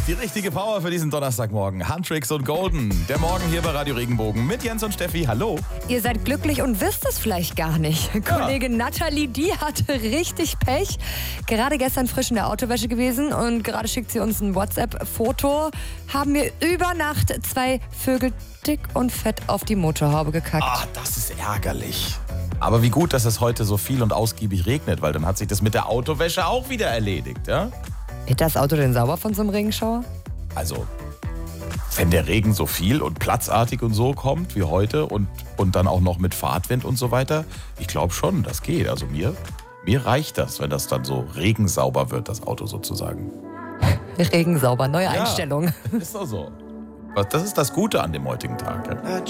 Die richtige Power für diesen Donnerstagmorgen. Huntrix und Golden. Der Morgen hier bei Radio Regenbogen mit Jens und Steffi. Hallo. Ihr seid glücklich und wisst es vielleicht gar nicht. Kollegin Nathalie, die hatte richtig Pech. Gerade gestern frisch in der Autowäsche gewesen und gerade schickt sie uns ein WhatsApp-Foto. Haben mir über Nacht 2 Vögel dick und fett auf die Motorhaube gekackt. Ah, das ist ärgerlich. Aber wie gut, dass es heute so viel und ausgiebig regnet, weil dann hat sich das mit der Autowäsche auch wieder erledigt, ja? Wird das Auto denn sauber von so einem Regenschauer? Also, wenn der Regen so viel und platzartig und so kommt wie heute und dann auch noch mit Fahrtwind und so weiter, ich glaube schon, das geht. Also mir reicht das, wenn das dann so regensauber wird, das Auto sozusagen. Regensauber, neue Einstellung. Ist doch so. Das ist das Gute an dem heutigen Tag. Ja?